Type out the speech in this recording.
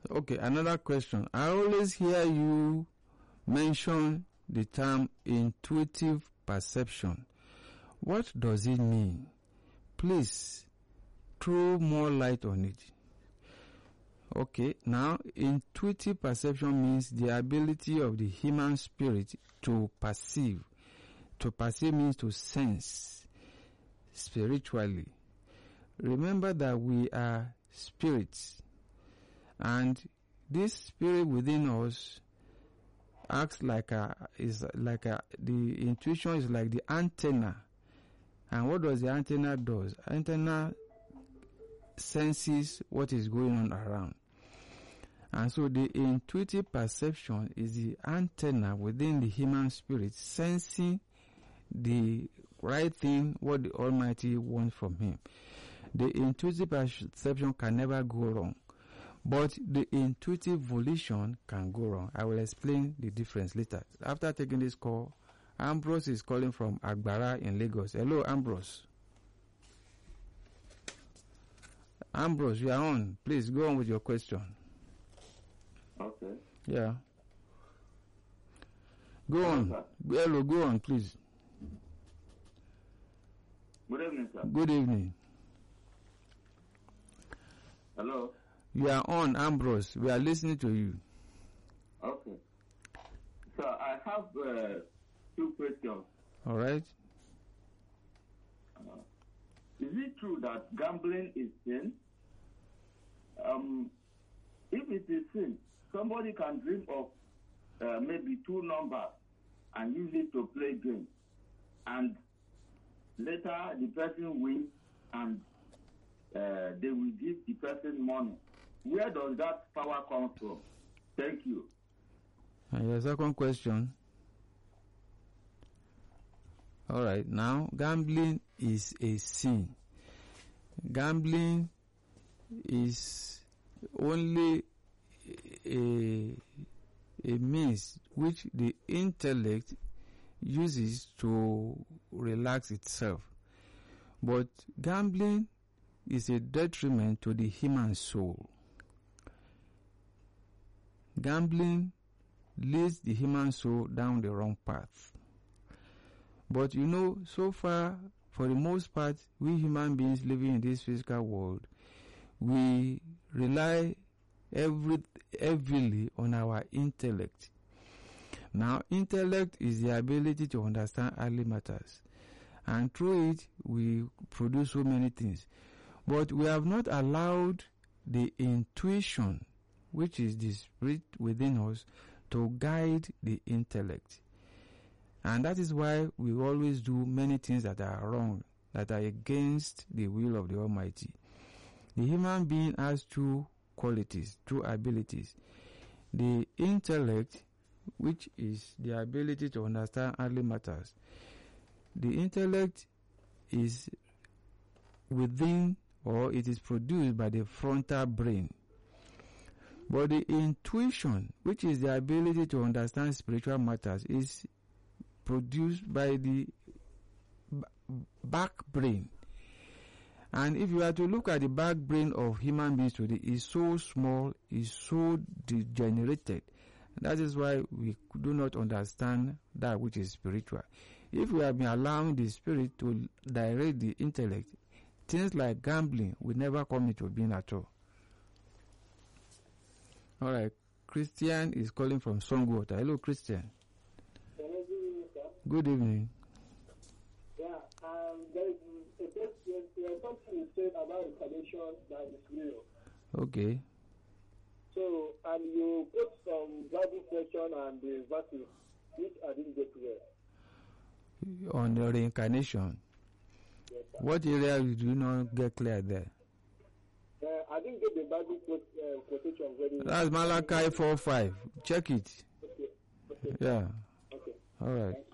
Okay, another question. I always hear you mention the term intuitive perception. What does it mean? Please throw more light on it. Okay, now intuitive perception means the ability of the human spirit to perceive. To perceive means to sense spiritually. Remember that we are spirits, and this spirit within us acts the intuition is like the antenna. And what does the antenna do? Antenna senses what is going on around. And so the intuitive perception is the antenna within the human spirit sensing the right thing, what the Almighty wants from him. The intuitive perception can never go wrong, but the intuitive volition can go wrong. I will explain the difference later. After taking this call, Ambrose is calling from Agbara in Lagos. Hello, Ambrose. Ambrose, you are on. Please go on with your question. Okay. Yeah. Go on. Hello, go on, please. Good evening, sir. Good evening. Hello. You are on, Ambrose. We are listening to you. Okay. So I have 2 questions. All right. Is it true that gambling is sin? If it is sin, somebody can dream of maybe 2 numbers and use it to play games, and later the person wins and they will give the person money. Where does that power come from? Thank you. And your second question. All right. Now, gambling is a sin. Gambling is only a means which the intellect uses to relax itself. But gambling is a detriment to the human soul. Gambling leads the human soul down the wrong path. But you know, so far, for the most part, we human beings living in this physical world, we rely heavily on our intellect. Now, intellect is the ability to understand earthly matters, and through it, we produce so many things. But we have not allowed the intuition, which is the spirit within us, to guide the intellect. And that is why we always do many things that are wrong, that are against the will of the Almighty. The human being has 2 qualities, 2 abilities. The intellect, which is the ability to understand earthly matters. The intellect is within, or it is produced by the frontal brain. But the intuition, which is the ability to understand spiritual matters, is produced by the back brain. And if you are to look at the back brain of human beings today, it's so small, it's so degenerated. That is why we do not understand that which is spiritual. If we have been allowing the spirit to direct the intellect, things like gambling will never come into being at all. All right, Christian is calling from Songwater. Hello, Christian. Hello, good evening, sir. Good evening. Yeah, there is something you said about incarnation that is real. Okay. So, and you put some Bible section and the verses, which I didn't get clear. On the reincarnation. Yes, sir. What area do you not get clear there? I didn't get the Bible quotation very well. That's Malachi 4:5. Check it. Okay. Yeah. Okay. All right.